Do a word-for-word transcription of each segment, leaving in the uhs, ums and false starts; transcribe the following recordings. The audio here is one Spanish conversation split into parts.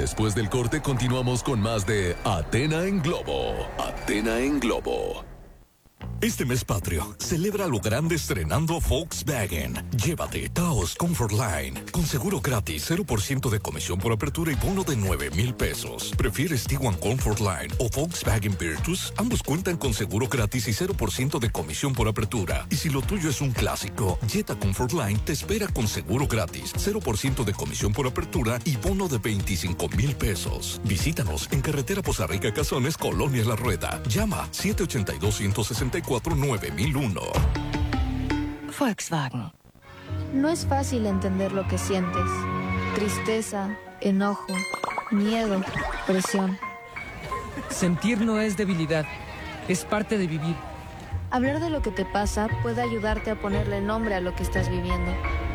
Después del corte continuamos con más de Athena en Globo. Athena en Globo. Este mes patrio, celebra lo grande estrenando Volkswagen. Llévate Taos Comfort Line, con seguro gratis, cero por ciento de comisión por apertura y bono de nueve mil pesos. ¿Prefieres Tiguan Comfort Line o Volkswagen Virtus? Ambos cuentan con seguro gratis y cero por ciento de comisión por apertura. Y si lo tuyo es un clásico, Jetta Comfort Line te espera con seguro gratis, cero por ciento de comisión por apertura y bono de veinticinco mil pesos. Visítanos en Carretera Poza Rica, Cazones, Colonia La Rueda. Llama siete ocho dos, uno seis cuatro, nueve mil uno. Volkswagen. No es fácil entender lo que sientes. Tristeza, enojo, miedo, presión. Sentir no es debilidad, es parte de vivir. Hablar de lo que te pasa puede ayudarte a ponerle nombre a lo que estás viviendo.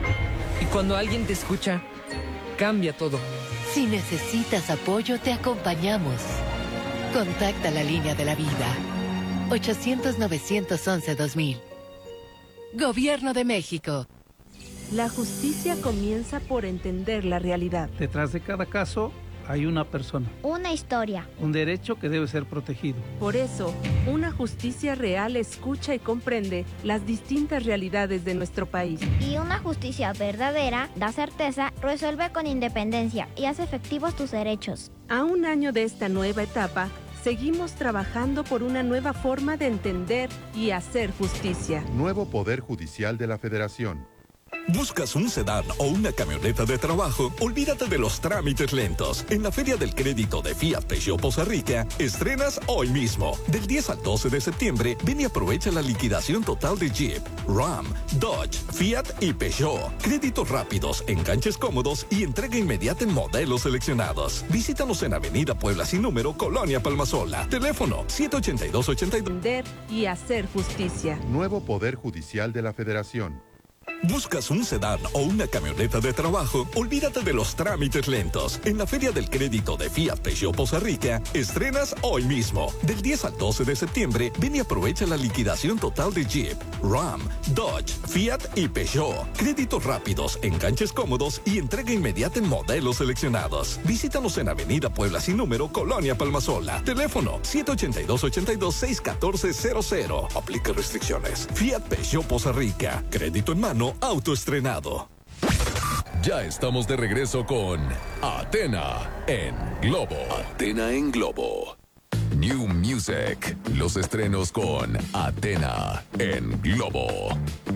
Y cuando alguien te escucha, cambia todo. Si necesitas apoyo, te acompañamos. Contacta la línea de la vida. ochocientos, novecientos once, dos mil. Gobierno de México. La justicia comienza por entender la realidad. Detrás de cada caso hay una persona. Una historia. Un derecho que debe ser protegido. Por eso, una justicia real escucha y comprende las distintas realidades de nuestro país. Y una justicia verdadera da certeza, resuelve con independencia y hace efectivos tus derechos. A un año de esta nueva etapa, seguimos trabajando por una nueva forma de entender y hacer justicia. Nuevo Poder Judicial de la Federación. ¿Buscas un sedán o una camioneta de trabajo? Olvídate de los trámites lentos. En la Feria del Crédito de Fiat Peugeot Poza Rica, estrenas hoy mismo. Del diez al doce de septiembre, ven y aprovecha la liquidación total de Jeep, Ram, Dodge, Fiat y Peugeot. Créditos rápidos, enganches cómodos y entrega inmediata en modelos seleccionados. Visítanos en Avenida Puebla sin número, Colonia Palmasola. Teléfono siete ocho dos, ocho dos. Entender y hacer justicia. Nuevo Poder Judicial de la Federación. ¿Buscas un sedán o una camioneta de trabajo? Olvídate de los trámites lentos. En la Feria del Crédito de Fiat Peugeot Poza Rica, estrenas hoy mismo. Del diez al doce de septiembre, ven y aprovecha la liquidación total de Jeep, Ram, Dodge, Fiat y Peugeot. Créditos rápidos, enganches cómodos y entrega inmediata en modelos seleccionados. Visítanos en Avenida Puebla sin número, Colonia Palmasola. Teléfono siete ocho dos, ocho dos, seis uno cuatro cero cero. Aplica restricciones. Fiat Peugeot Poza Rica. Crédito en mano, autoestrenado. Ya estamos de regreso con Athena en Globo. Athena en Globo. New Music. Los estrenos con Athena en Globo.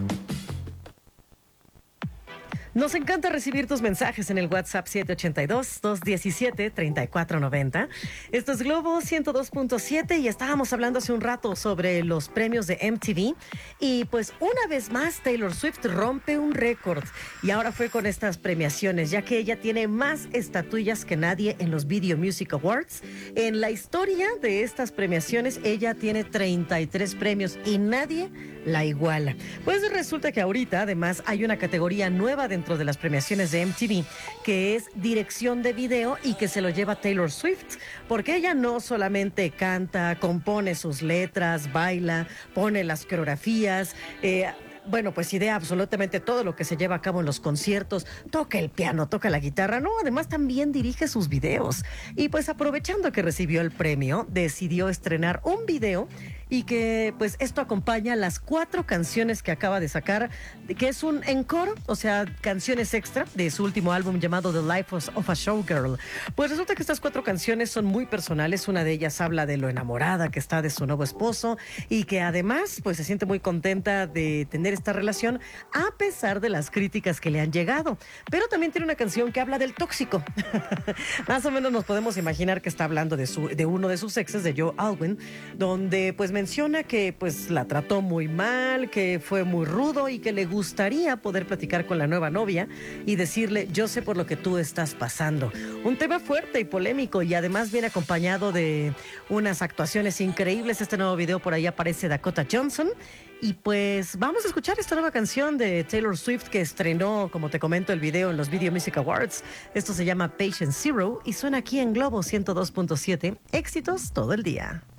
Nos encanta recibir tus mensajes en el WhatsApp siete ocho dos, dos uno siete, tres cuatro nueve cero. Esto es Globo ciento dos punto siete y estábamos hablando hace un rato sobre los premios de M T V y pues una vez más Taylor Swift rompe un récord y ahora fue con estas premiaciones, ya que ella tiene más estatuillas que nadie en los Video Music Awards. En la historia de estas premiaciones ella tiene treinta y tres premios y nadie la iguala. Pues resulta que ahorita además hay una categoría nueva dentro de las premiaciones de M T V, que es dirección de video y que se lo lleva Taylor Swift, porque ella no solamente canta, compone sus letras, baila, pone las coreografías, eh, bueno, pues idea absolutamente todo lo que se lleva a cabo en los conciertos, toca el piano, toca la guitarra, no, además también dirige sus videos. Y pues aprovechando que recibió el premio, decidió estrenar un video y que pues esto acompaña las cuatro canciones que acaba de sacar, que es un encore, o sea, canciones extra de su último álbum llamado The Life of a Showgirl. Pues resulta que estas cuatro canciones son muy personales. Una de ellas habla de lo enamorada que está de su nuevo esposo y que además pues se siente muy contenta de tener esta relación a pesar de las críticas que le han llegado. Pero también tiene una canción que habla del tóxico. Más o menos nos podemos imaginar que está hablando de, su, de uno de sus exes, de Joe Alwyn, donde pues menciona que pues la trató muy mal, que fue muy rudo y que le gustaría poder platicar con la nueva novia y decirle, yo sé por lo que tú estás pasando. Un tema fuerte y polémico y además viene acompañado de unas actuaciones increíbles. Este nuevo video, por ahí aparece Dakota Johnson. Y pues vamos a escuchar esta nueva canción de Taylor Swift que estrenó, como te comento, el video en los Video Music Awards. Esto se llama Patient Zero y suena aquí en Globo ciento dos punto siete. Éxitos todo el día.